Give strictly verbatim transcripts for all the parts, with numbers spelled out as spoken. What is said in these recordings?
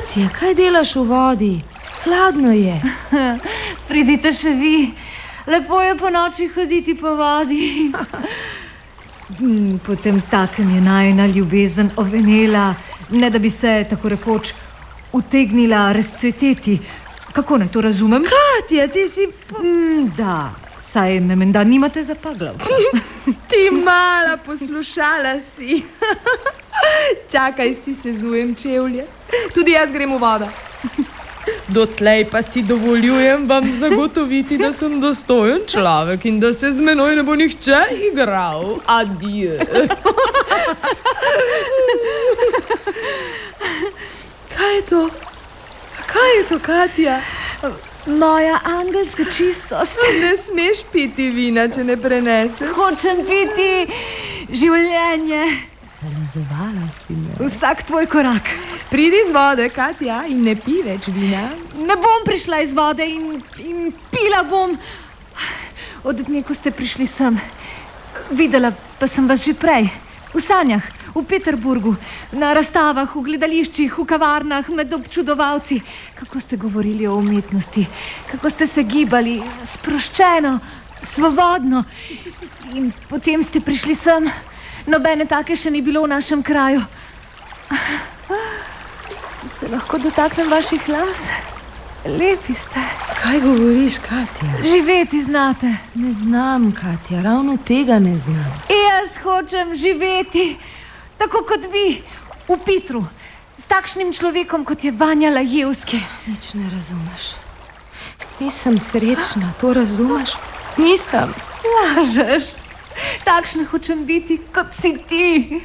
Katja, kaj delaš v vodi? Hladno je. Pridite še vi. Lepo je po noči hoditi po vodi. Potem takem je najina ljubezen ovenela, ne da bi se, tako rekoč, utegnila razcveteti. Kako naj to razumem? Katja, ti si... Mm, da, saj me menda nimate za paglavca. Ti mala poslušala si. Čakaj, si sezujem čevlje. Tudi jaz grem v vodo. Dotlej pa si dovoljujem vam zagotoviti, da sem dostojen človek in da se z menoj ne bo nihče igral. Adjö. Kaj je to? Kaj je to, Katja? Moja angelska čistost. Ne smeš piti vina, če ne preneseš. Hočem piti življenje. Zalezevala si me. Vsak tvoj korak. Pridi z vode, Katja, in ne pi več vina. Ne bom prišla iz vode in, in pila bom. Od dne, ko ste prišli sem. Videla pa sem vas že prej. V sanjah, v Peterburgu, na razstavah, v gledališčih, v kavarnah, med občudovalci. Kako ste govorili o umetnosti, kako ste se gibali sproščeno, svobodno. In potem ste prišli sem. Nobene take še ni bilo v našem kraju. Se lahko dotaknem vaših las? Lepi ste. Kaj govoriš, Katja? Živeti znate. Ne znam, Katja, ravno tega ne znam. Jaz hočem živeti, tako kot vi, v Pitru, s takšnim človekom, kot je Vanja Lajevski. Nič ne razumeš. Nisem srečna, to razumeš? Nisem. Lažeš. Takšna hočem biti, kot si ti.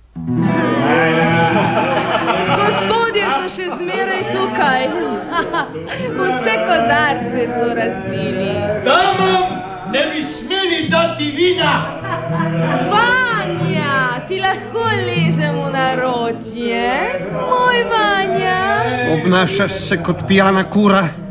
Gospodje so še zmeraj tukaj. Vse kozarce so razpili. Damam ne bi smeli dati vina. Vanja, ti lahko ležem v naročje? Moj Vanja. Obnašaš se kot pijana kura.